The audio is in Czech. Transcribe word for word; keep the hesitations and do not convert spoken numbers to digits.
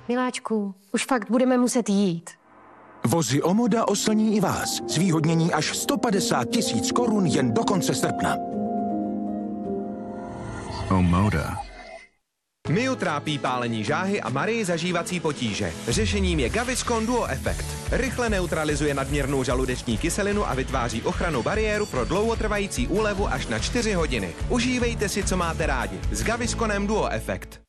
Miláčku, už fakt budeme muset jít. Vozy Omoda oslní i vás. Zvýhodnění až sto padesát tisíc korun jen do konce srpna. Omoda. Miu trápí pálení žáhy a Marii zažívací potíže. Řešením je Gaviscon Duo Effect. Rychle neutralizuje nadměrnou žaludeční kyselinu a vytváří ochrannou bariéru pro dlouhotrvající úlevu až na čtyři hodiny. Užívejte si, co máte rádi. S Gavisconem Duo Effect.